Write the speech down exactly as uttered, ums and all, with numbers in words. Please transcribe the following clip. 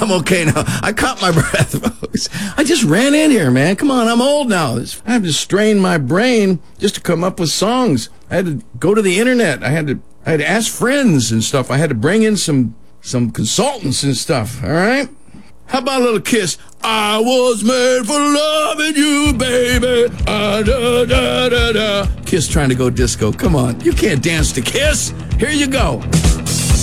I'm okay now. I caught my breath, folks. I just ran in here, man. Come on, I'm old now. I have to strain my brain just to come up with songs. I had to go to the internet. I had to I had to ask friends and stuff. I had to bring in some some consultants and stuff, all right? How about a little Kiss? I was made for loving you, baby. Ah, da, da, da, da. Kiss trying to go disco. Come on. You can't dance to Kiss. Here you go.